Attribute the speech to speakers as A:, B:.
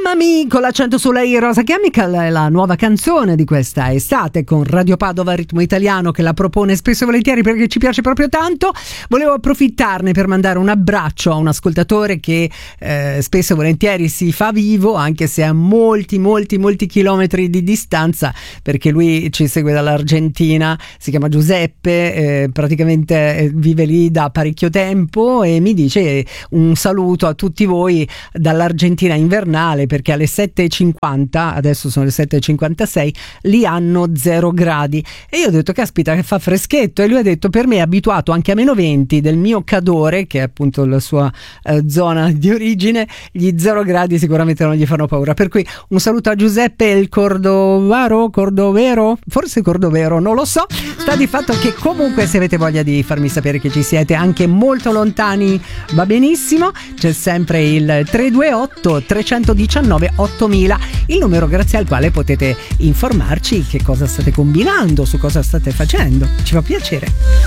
A: Chiamami con l'accento su lei, Rosa Chemical è la nuova canzone di questa estate con Radio Padova Ritmo Italiano, che la propone spesso e volentieri perché ci piace proprio tanto. Volevo approfittarne per mandare un abbraccio a un ascoltatore che spesso e volentieri si fa vivo, anche se a molti chilometri di distanza, perché lui ci segue dall'Argentina. Si chiama Giuseppe, praticamente vive lì da parecchio tempo, e mi dice un saluto a tutti voi dall'Argentina invernale, perché alle 7:50, adesso sono le 7:56, lì hanno 0 gradi. E io ho detto caspita che fa freschetto, e lui ha detto per me è abituato anche a -20 del mio Cadore, che è appunto la sua zona di origine, gli 0 gradi sicuramente non gli fanno paura. Per cui un saluto a Giuseppe, il Cordovero, forse Cordovero, non lo so. Sta di fatto che comunque se avete voglia di farmi sapere che ci siete anche molto lontani, va benissimo, c'è sempre il 328 319 8000, il numero grazie al quale potete informarci che cosa state combinando, su cosa state facendo. Ci fa piacere.